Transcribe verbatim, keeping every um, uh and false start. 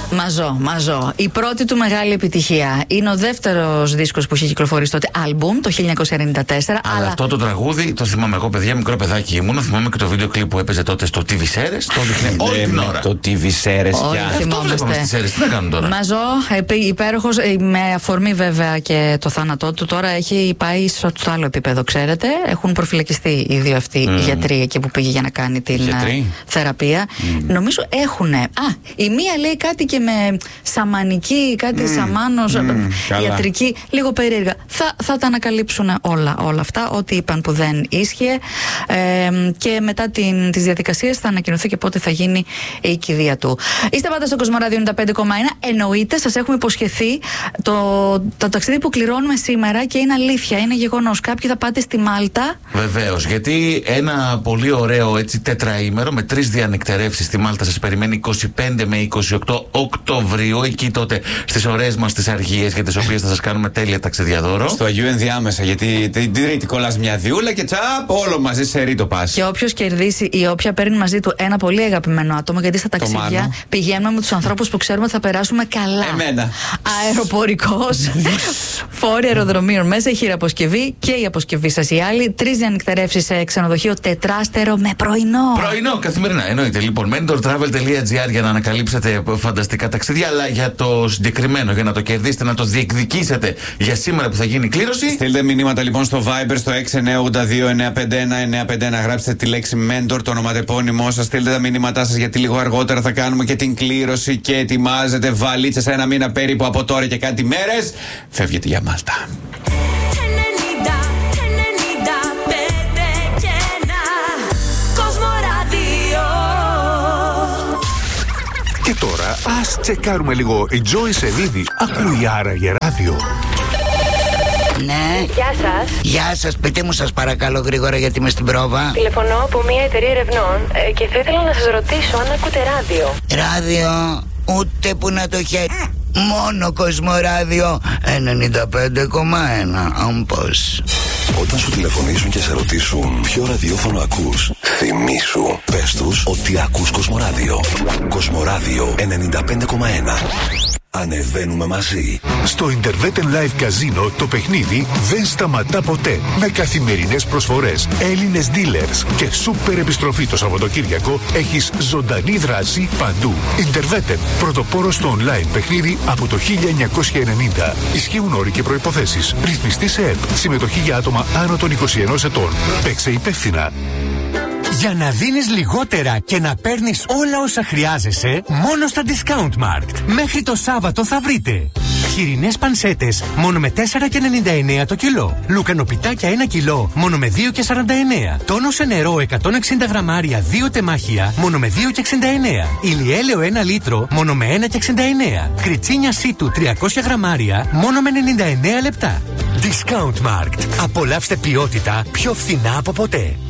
Μαζό, μαζό. Η πρώτη του μεγάλη επιτυχία. Είναι ο δεύτερος δίσκος που είχε κυκλοφορήσει τότε, άλμπουμ, το χίλια εννιακόσια ενενήντα τέσσερα. Αλλά, αλλά αυτό το τραγούδι το θυμάμαι εγώ, παιδιά, μικρό παιδάκι ήμουν. Θυμάμαι και το βίντεο κλιπ που έπαιζε τότε στο τι βι Seres. Το δείχνει όλη την ώρα. Το τι βι Seres πια. Αυτό βλέπαμε στις Seres. Τι να κάνουν τώρα. Μαζό, υπέροχος, με αφορμή βέβαια και το θάνατό του. Τώρα έχει πάει στο άλλο επίπεδο, ξέρετε. Έχουν προφυλακιστεί οι δύο αυτοί mm. οι γιατροί εκεί που πήγε για να κάνει την γιατροί. θεραπεία. Mm. Νομίζω έχουνε. Α, η μία λέει κάτι και με σαμανική, κάτι mm. σαμάνος, mm. ιατρική. Λίγο περίεργα. Θα, θα τα ανακαλύψουν όλα, όλα αυτά. Ό,τι είπαν που δεν ίσχυε. Ε, και μετά την, τις διαδικασίες θα ανακοινωθεί και πότε θα γίνει η κηδεία του. Είστε πάντα στο Κοσμοράδιο ενενήντα πέντε κόμμα ένα. Εννοείται, σας έχουμε υποσχεθεί το, το ταξίδι που κληρώνουμε σήμερα και είναι αλήθεια, είναι γεγονός. Κάποιοι θα πάτε στη Μάλτα. Βεβαίως, γιατί ένα πολύ ωραίο έτσι τετραήμερο με τρεις διανυκτερεύσεις στη Μάλτα σας περιμένει είκοσι πέντε με είκοσι οκτώ Οκτωβρίου. Εκεί τότε στις ωραίες μας τις αργίες για τις οποίες θα σας κάνουμε τέλεια ταξιδιαδόρο. Στο Αγίου ενδιάμεσα, γιατί την τρίτη κολλάς μια διούλα και τσαπ, όλο μαζί σε ρί το πας. Και όποιος κερδίσει ή όποια παίρνει μαζί του ένα πολύ αγαπημένο άτομο, γιατί στα ταξίδια πηγαίνουμε με τους ανθρώπους που ξέρουμε ότι θα περάσουμε καλά. Εμένα. Αεροπορικός, φόροι αεροδρομίων μέσα, η χειραποσκευή και η αποσκευή σας. Οι άλλοι, τρεις διανυκτερεύσεις σε ξενοδοχείο τετράστερο με πρωινό. Πρωινό, καθημερινά. Εννοείται. Λοιπόν, mentortravel.gr για να ανακαλύψετε φανταστικά ταξίδια, αλλά για το συγκεκριμένο, για να το κερδίσετε, να το διεκδικήσετε για σήμερα που θα γίνει η κλήρωση. Στείλτε μηνύματα λοιπόν στο Viber στο έξι εννιά ογδόντα δύο εννιά πέντε ένα εννιά πέντε ένα. Γράψτε τη λέξη Mentor, το ονοματεπώνυμό σας. Στείλτε τα μηνύματά σας, γιατί λίγο αργότερα θα κάνουμε και την κλήρωση και ετοιμάζετε βαλίτσες ένα μήνα περίπου από τώρα και κάτι μέρες. Φεύγετε για Μάλτα. Και τώρα ας τσεκάρουμε λίγο. Η Τζόι Σελίδη ακούει άραγε ράδιο. Ναι. Γεια σας. Γεια σας, πείτε μου σας παρακαλώ γρήγορα γιατί είμαι στην πρόβα. Τηλεφωνώ από μια εταιρεία ερευνών ε, και θα ήθελα να σας ρωτήσω αν ακούτε ράδιο. Ράδιο, ούτε που να το χέρι. Μόνο Κοσμοράδιο ενενήντα πέντε κόμμα ένα. Αν πώς. Όταν σου τηλεφωνήσουν και σε ρωτήσουν ποιο ραδιόφωνο ακούς, θυμήσου, πες τους ότι ακούς Κοσμοράδιο. Κοσμοράδιο ενενήντα πέντε κόμμα ένα. Ανεβαίνουμε μαζί. Στο Interveten Live Casino το παιχνίδι δεν σταματά ποτέ. Με καθημερινές προσφορές, Έλληνες dealers και σούπερ επιστροφή το Σαββατοκύριακο, έχεις ζωντανή δράση παντού. Interveten, πρωτοπόρος στο online παιχνίδι από το χίλια εννιακόσια ενενήντα. Ισχύουν όροι και προϋποθέσεις. Ρυθμιστή σε ΕΠ. Συμμετοχή για άτομα άνω των είκοσι ενός ετών. Παίξε υπεύθυνα. Για να δίνεις λιγότερα και να παίρνεις όλα όσα χρειάζεσαι, μόνο στα Discount Markt. Μέχρι το Σάββατο θα βρείτε χοιρινές πανσέτες μόνο με τέσσερα και ενενήντα εννέα το κιλό. Λουκανοπιτάκια ένα κιλό μόνο με δύο και σαράντα εννέα. Τόνο σε νερό εκατόν εξήντα γραμμάρια δύο τεμάχια μόνο με δύο και εξήντα εννέα. Ηλιέλαιο ένα λίτρο μόνο με ένα και εξήντα εννέα. Κριτσίνια σίτου τριακόσια γραμμάρια μόνο με ενενήντα εννέα λεπτά. Discount Markt. Απολαύστε ποιότητα πιο φθηνά από ποτέ.